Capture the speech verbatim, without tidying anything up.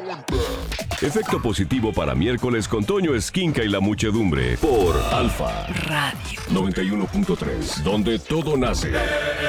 Efecto positivo para miércoles con Toño Esquinca y la muchedumbre por Alfa Radio noventa y uno punto tres, donde todo nace.